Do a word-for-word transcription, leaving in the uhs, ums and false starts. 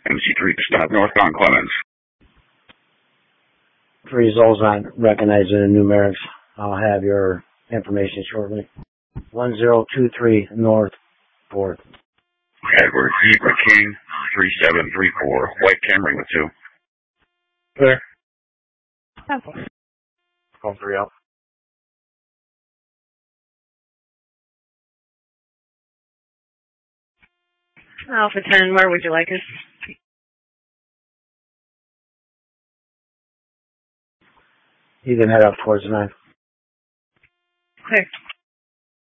M C three to stop northbound Clemens. Three Zolzon recognizing the numerics. I'll have your information shortly. one zero two three North fourth. Edward Zebra King, three seven three four. White Camry with two. Clear. Okay. Call three out. Alpha ten, where would you like us? You can head up towards nine. Clear.